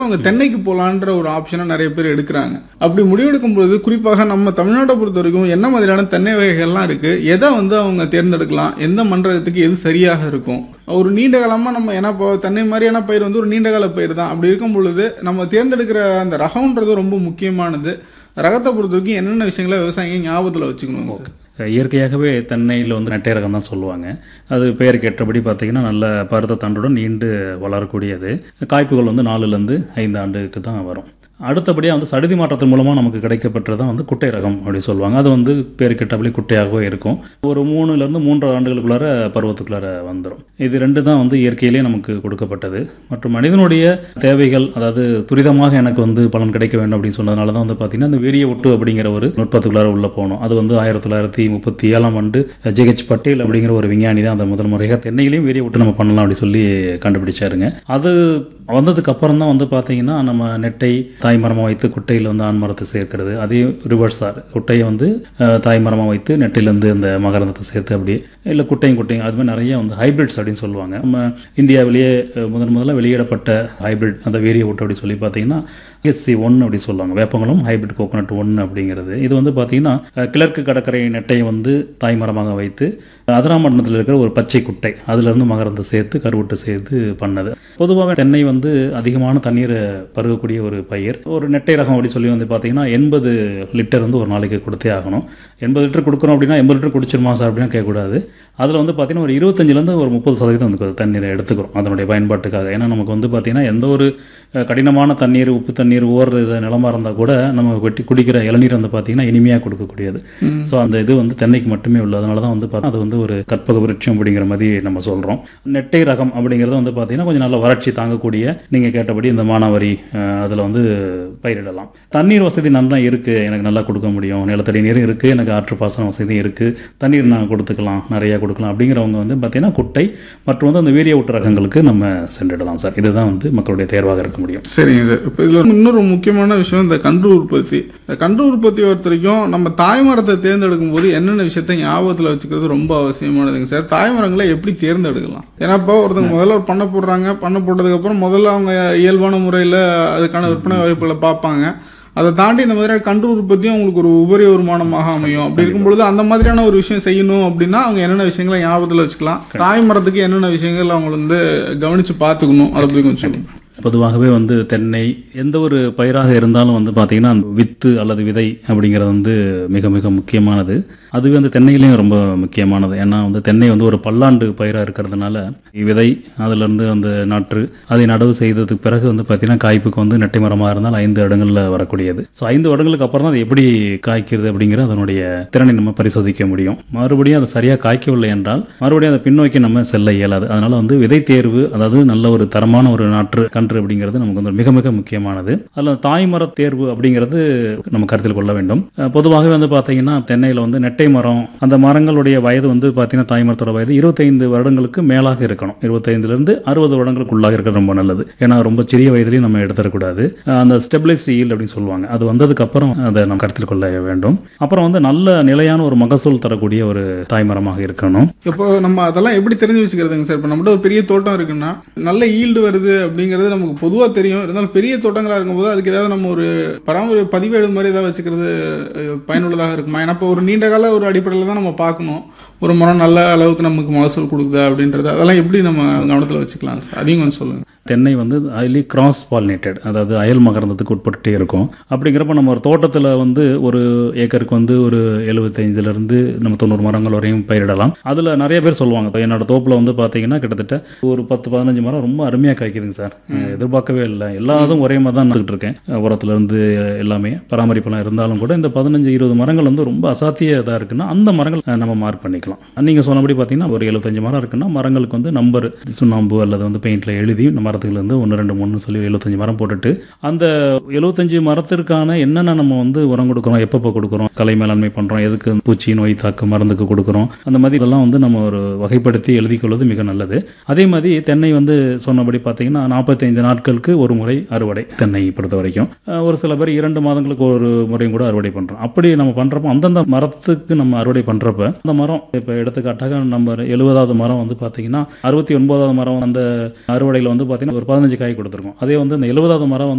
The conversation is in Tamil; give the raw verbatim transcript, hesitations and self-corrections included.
அவங்க தென்னைக்கு போலான்ற ஒரு ஆப்ஷனை நிறைய பேர் எடுக்கிறாங்க. அப்படி முடிவெடுக்கும் பொழுது குறிப்பாக நம்ம தமிழ்நாட்டை பொறுத்த வரைக்கும் என்ன மாதிரியான தென்னை வகைகள்லாம் இருக்கு, எதை வந்து அவங்க தேர்ந்தெடுக்கலாம், எந்த மண்டலத்துக்கு எது சரியாக இருக்கும், ஒரு நீண்ட காலமா நம்ம ஏன்னா இப்போ தென்னை மாதிரியான பயிர் வந்து ஒரு நீண்ட கால பயிர் தான். அப்படி இருக்கும் பொழுது நம்ம தேர்ந்தெடுக்கிற அந்த ரகம்ன்றது ரொம்ப முக்கியமானது. ரகத்தை பொறுத்த வரைக்கும் என்னென்ன விஷயங்களை விவசாயிங்க ஞாபகத்தில் வச்சுக்கணும்? இயற்கையாகவே தென்னையில் வந்து நெட்டை ரகம் தான் சொல்லுவாங்க. அது பெயருக்கு ஏற்றபடி பார்த்தீங்கன்னா நல்ல பருத்த தண்டுடன் நீண்டு வளரக்கூடியது. காய்ப்புகள் வந்து நாலுலேருந்து ஐந்து ஆண்டுக்கு தான் வரும். அடுத்தபடியாக வந்து சடுதி மாற்றத்தின் மூலமாக நமக்கு கிடைக்கப்பட்டது தான் வந்து குட்டை ரகம் அப்படின்னு சொல்லுவாங்க. அது வந்து பேருக்கேற்றபடி குட்டையாகவே இருக்கும். ஒரு மூணுலேருந்து மூன்று ஆண்டுகளுக்குள்ளார பருவத்துக்குள்ளார வந்துடும். இது ரெண்டு தான் வந்து இயற்கையிலே நமக்கு கொடுக்கப்பட்டது. மற்றும் மனிதனுடைய தேவைகள், அதாவது துரிதமாக எனக்கு வந்து பலன் கிடைக்க வேண்டும் அப்படின்னு சொன்னதுனால தான் வந்து பார்த்திங்கன்னா இந்த வீரிய ஒட்டு அப்படிங்கிற ஒரு நுட்பத்துக்குள்ளார உள்ளே போகணும். அது வந்து ஆயிரத்தி தொள்ளாயிரத்தி முப்பத்தி ஏழாம் ஆண்டு ஜேஹெச் பட்டேல் அப்படிங்கிற ஒரு விஞ்ஞானி தான் அந்த முதல் முறையாக தென்னையிலையும் வீரிய ஒட்டு நம்ம பண்ணலாம் அப்படின்னு சொல்லி கண்டுபிடிச்சாருங்க. அது வந்ததுக்கு அப்புறம் தான் வந்து பார்த்தீங்கன்னா நம்ம நெட்டை தாய் மரமாக வைத்து குட்டையில் வந்து ஆண் மரத்தை சேர்க்கிறது, அதே ரிவர்ஸார் குட்டையை வந்து தாய் மரமாக வைத்து நெட்டையிலேருந்து அந்த மகரந்தத்தை சேர்த்து அப்படியே இல்லை குட்டையும் குட்டையும் அது மாதிரி நிறைய வந்து ஹைபிரிட்ஸ் அப்படின்னு சொல்லுவாங்க. நம்ம இந்தியாவிலேயே முதன் முதல்ல வெளியிடப்பட்ட ஹைபிரிட் அந்த வேரிய ஒட்டு அப்படி சொல்லி பார்த்தீங்கன்னா எஸ்சி ஒன்று அப்படி சொல்லுவாங்க. வேப்பங்களும் ஹைபிரிட் கோகோனட் ஒன்று அப்படிங்கிறது. இது வந்து பார்த்தீங்கன்னா கிழக்கு கடற்கரை நெட்டையை வந்து தாய் மரமாக வைத்து அதிராமண்டலத்தில் இருக்கிற ஒரு பச்சை குட்டை அதிலிருந்து மகரந்த சேர்த்து கருவுட்டு சேர்த்து பண்ணது. பொதுவாக தென்னை வந்து அதிகமான தண்ணீரை பருகக்கூடிய ஒரு பயிர். ஒரு நெட்டை ரகம் அப்படி சொல்லி வந்து பார்த்தீங்கன்னா எண்பது லிட்டர் வந்து ஒரு நாளைக்கு கொடுத்தே ஆகணும். எண்பது லிட்டர் கொடுக்குறோம் அப்படின்னா எண்பது லிட்டர் குடிச்சிருமா சார் அப்படின்னா கேட்கக்கூடாது. அதில் வந்து பார்த்தீங்கன்னா ஒரு இருபத்தஞ்சிலேருந்து ஒரு முப்பது சதவீதம் வந்து தண்ணீரை எடுத்துக்கிறோம் அதனுடைய பயன்பாட்டுக்காக. ஏன்னா நமக்கு வந்து பார்த்தீங்கன்னா எந்த ஒரு கடினமான தண்ணீர், உப்பு தண்ணீர் ஓடுறது நிலமாக இருந்தால் கூட நம்ம வெட்டி குடிக்கிற இளநீர் வந்து பார்த்தீங்கன்னா இனிமையாக கொடுக்கக்கூடியது. ஸோ அந்த இது வந்து தென்னைக்கு மட்டுமே உள்ளது. அதனால தான் வந்து பார்த்தா அது வந்து ஒரு கற்பக விருட்சம் அப்படிங்கிற மாதிரி நம்ம சொல்கிறோம். நெட்டை ரகம் அப்படிங்கிறது வந்து பார்த்தீங்கன்னா கொஞ்சம் நல்ல வறட்சி தாங்கக்கூடிய, நீங்கள் கேட்டபடி இந்த மானாவாரி அதில் வந்து பயிரிடலாம். தண்ணீர் வசதி நல்லா இருக்குது, எனக்கு நல்லா கொடுக்க முடியும், நிலத்தடி நீரும் இருக்குது, எனக்கு ஆற்று பாசன வசதியும் இருக்குது, தண்ணீர் நான் கொடுத்துக்கலாம், நிறையா கொடுக்கலாம் அப்படிங்கிறவங்க வந்து பார்த்தீங்கன்னா குட்டை மற்றும் வந்து அந்த வீரிய ஒட்டு ரகங்களுக்கு நம்ம சென்றிடலாம் சார். இதுதான் வந்து மக்களுடைய தேர்வாக இருக்க முடியும். சரிங்க சார். இப்போ இதில் இன்னொரு முக்கியமான விஷயம் இந்த கன்று உற்பத்தி. இந்த கன்று உற்பத்தி பொறுத்த வரைக்கும் நம்ம தாய்மரத்தை தேர்ந்தெடுக்கும் போது என்னென்ன விஷயத்தை ஞாபகத்தில் வச்சுக்கிறது ரொம்ப அவசியமானதுங்க சார். தாய்மரங்களை எப்படி தேர்ந்தெடுக்கலாம்? ஏன்னா இப்போ ஒருத்தவங்க முதல்ல ஒரு பண்ணை போடுறாங்க, பண்ணை போட்டதுக்கப்புறம் முதல்ல அவங்க இயல்பான முறையில் அதுக்கான விற்பனை வாய்ப்புகளை பார்ப்பாங்க. அதை தாண்டி இந்த மாதிரியான கன்று உற்பத்தியும் அவங்களுக்கு ஒரு உபரி வருமானமாக அமையும். அப்படி இருக்கும்பொழுது அந்த மாதிரியான ஒரு விஷயம் செய்யணும் அப்படின்னா அவங்க என்னென்ன விஷயங்களை ஞாபகத்தில் வச்சுக்கலாம், தாய் மரத்துக்கு என்னென்ன விஷயங்கள் அவங்க வந்து கவனித்து பார்த்துக்கணும், அதை பற்றி கொஞ்சம் சொல்லுங்கள். பொதுவாகவே வந்து தென்னை எந்த ஒரு பயிராக இருந்தாலும் வந்து பார்த்திங்கன்னா வித்து அல்லது விதை அப்படிங்கிறது வந்து மிக மிக முக்கியமானது. அதுவே வந்து தென்னையிலையும் ரொம்ப முக்கியமானது. ஏன்னா வந்து தென்னை வந்து ஒரு பல்லாண்டு பயிராக இருக்கிறதுனால விதை அதிலிருந்து அந்த நாற்று அதை நடவு செய்ததுக்கு பிறகு வந்து பார்த்திங்கன்னா காய்ப்புக்கு வந்து நெட்டை மரமாக இருந்தால் ஐந்து இடங்களில் வரக்கூடியது. ஸோ ஐந்து வருடங்களுக்கு அப்புறம் தான் அது எப்படி காய்க்கிறது அப்படிங்கிற அதனுடைய திறனை நம்ம பரிசோதிக்க முடியும். மறுபடியும் அதை சரியாக காய்க்கவில்லை என்றால் மறுபடியும் அதை பின்னோக்கி நம்ம செல்ல இயலாது. அதனால் வந்து விதை தேர்வு, அதாவது நல்ல ஒரு தரமான ஒரு நாற்று கன்று அப்படிங்கிறது நமக்கு வந்து மிக மிக முக்கியமானது. அதில் தாய்மர தேர்வு அப்படிங்கிறது நம்ம கருத்தில் கொள்ள வேண்டும். பொதுவாகவே வந்து பார்த்தீங்கன்னா தென்னையில் வந்து நெட்டை மரம், அந்த மரங்களுடைய வயது வந்து பார்த்தீங்கன்னா தாய்மரத்தோட வயது இருபத்தைந்து வருடங்களுக்கு மேலாக இருக்கணும். இருபத்தைந்துலேருந்து அறுபது வருடங்களுக்குள்ளாக இருக்கிறது ரொம்ப நல்லது. ஏன்னா ரொம்ப சிறிய வயதிலையும் நம்ம எடுத்துடக்கூடாது. அந்த ஸ்டெபிலைஸ்டு ஈல்ட் அப்படின்னு சொல்லுவாங்க, அது வந்ததுக்கு அப்புறம் அதை நம்ம கருத்தில் கொள்ள வேண்டும். அப்புறம் வந்து நல்ல நிலையான ஒரு மகசூல் தரக்கூடிய ஒரு தாய்மரமாக இருக்கணும். இப்போ நம்ம அதெல்லாம் எப்படி தெரிஞ்சு வச்சுக்கிறதுங்க சார்? இப்போ நம்மகிட்ட ஒரு பெரிய தோட்டம் இருக்குன்னா நல்ல ஈல்டு வருது அப்படிங்கிறது நமக்கு பொதுவாக தெரியும். இருந்தாலும் பெரிய தோட்டங்களாக இருக்கும்போது அதுக்கு ஏதாவது நம்ம ஒரு பராமரி பதிவேடு மாதிரி ஏதாவது வச்சுக்கிறது பயனுள்ளதாக இருக்குமா? ஏன்னா இப்போ ஒரு நீண்ட கால ஒரு அடிப்படையில் தான் நம்ம பார்க்கணும் ஒரு மரம் நல்ல அளவுக்கு நமக்கு மகசூல் கொடுக்குதா அப்படின்றது. அதெல்லாம் எப்படி நம்ம கவனத்தில் வச்சுக்கலாம் சார்? அதையும் கொஞ்சம் சொல்லுங்கள். தென்னை வந்து ஹைலி கிராஸ் பாலினேட்டட், அதாவது அயல் மகரந்தத்துக்கு உட்பட்டுட்டே இருக்கும். அப்படிங்கிறப்ப நம்ம ஒரு தோட்டத்தில் வந்து ஒரு ஏக்கருக்கு வந்து ஒரு எழுபத்தைந்துலேருந்து நம்ம தொண்ணூறு மரங்கள் வரையும் பயிரிடலாம். அதில் நிறைய பேர் சொல்லுவாங்க, இப்போ என்னோட தோப்பில் வந்து பார்த்தீங்கன்னா கிட்டத்தட்ட ஒரு பத்து பதினஞ்சு மரம் ரொம்ப அருமையாக காய்க்குதுங்க சார், எதிர்பார்க்கவே இல்லை, எல்லாதும் ஒரே மாதிரி தான் நடந்துகிட்டு இருக்கேன், உரத்துலேருந்து எல்லாமே பராமரிப்பெல்லாம் இருந்தாலும் கூட இந்த பதினஞ்சு இருபது மரங்கள் வந்து ரொம்ப அசாத்திய இதாக இருக்குன்னா அந்த மரங்கள் நம்ம மார்க் பண்ணிக்கலாம். நீங்கள் சொன்னபடி பார்த்தீங்கன்னா ஒரு எழுபத்தஞ்சு மரம் இருக்குன்னா மரங்களுக்கு வந்து நம்பர் சுண்ணாம்பு அல்லது வந்து பெயிண்டில் எழுதி நம்ம மரத்துலேருந்து ஒன்று ரெண்டு மூணு சொல்லி எழுபத்தஞ்சு மரம் போட்டுட்டு அந்த எழுபத்தஞ்சு மரத்திற்கான என்னென்ன நம்ம வந்து உரம் கொடுக்குறோம், எப்பப்போ கொடுக்குறோம், கலை மேலாண்மை பண்ணுறோம், எதுக்கு பூச்சி நோய் தாக்கு மருந்துக்கு கொடுக்குறோம், அந்த மாதிரி இதெல்லாம் வந்து நம்ம ஒரு வகைப்படுத்தி எழுதிக் கொள்வது மிக நல்லது. அதே மாதிரி தென்னை வந்து சொன்னபடி பார்த்தீங்கன்னா நாற்பத்தைந்து நாட்களுக்கு ஒரு முறை அறுவடை. தென்னை பொறுத்த வரைக்கும் ஒரு சில பேர் இரண்டு மாதங்களுக்கு ஒரு முறையும் கூட அறுவடை பண்ணுறோம். அப்படி நம்ம பண்ணுறப்போ அந்தந்த மரத்துக்கு நம்ம அறுவடை பண்ணுறப்ப அந்த மரம் இப்போ எடுத்துக்காட்டாக நம்ம எழுபதாவது மரம் வந்து பார்த்தீங்கன்னா அறுபத்தி ஒன்பதாவது மரம் அந்த அறுவடையில் வந்து பார்த்தீங்கன்னா ஒரு பதினஞ்சு காய் கொடுத்துருக்கோம். அதே வந்து இந்த எழுபதாவது மரம் வந்து